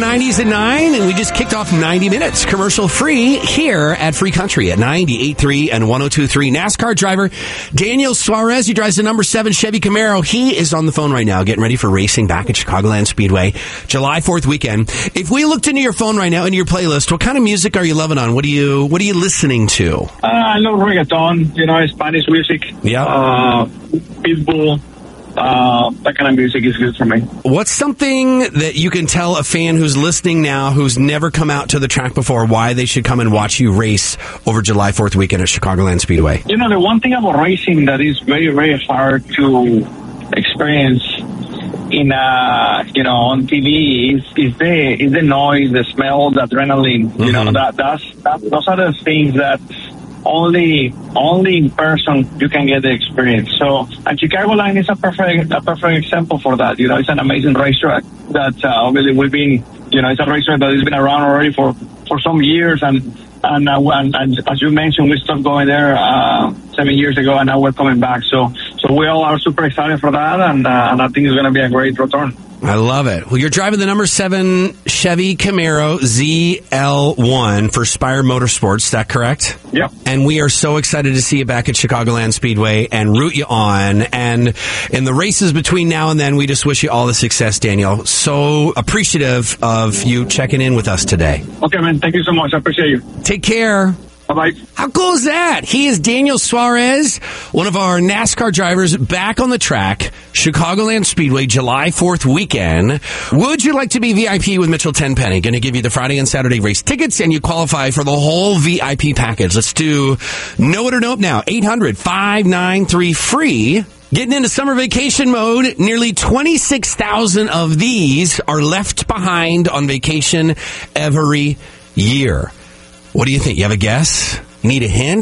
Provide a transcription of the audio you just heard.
90s at 9, and we just kicked off 90 minutes commercial-free here at Free Country at 98.3 and 102.3. NASCAR driver Daniel Suarez, he drives the number 7 Chevy Camaro. He is on the phone right now getting ready for racing back at Chicagoland Speedway, July 4th weekend. If we looked into your phone right now, into your playlist, what kind of music are you loving on? What are you listening to? I love reggaeton, Spanish music. Yeah. Pitbull. That kind of music is good for me. What's something that you can tell a fan who's listening now, who's never come out to the track before, why they should come and watch you race over July 4th weekend at Chicagoland Speedway? The one thing about racing that is very, very hard to experience in on TV is the noise, the smell, the adrenaline. Mm-hmm. Those are the things that only in person you can get the experience. So, and Chicagoland is a perfect example for that. It's an amazing racetrack that obviously we've been. It's a racetrack that has been around already for some years, and as you mentioned, we stopped going there 7 years ago, and now we're coming back. So we all are super excited for that, and I think it's going to be a great return. I love it. Well, you're driving the number 7 Chevy Camaro ZL1 for Spire Motorsports. Is that correct? Yep. And we are so excited to see you back at Chicagoland Speedway and root you on. And in the races between now and then, we just wish you all the success, Daniel. So appreciative of you checking in with us today. Okay, man. Thank you so much. I appreciate you. Take care. Bye-bye. How cool is that? He is Daniel Suarez, one of our NASCAR drivers back on the track, Chicagoland Speedway, July 4th weekend. Would you like to be VIP with Mitchell Tenpenny? Going to give you the Friday and Saturday race tickets, and you qualify for the whole VIP package. Let's do Know It or Nope now. 800-593-FREE. Getting into summer vacation mode, nearly 26,000 of these are left behind on vacation every year. What do you think? You have a guess? Need a hint?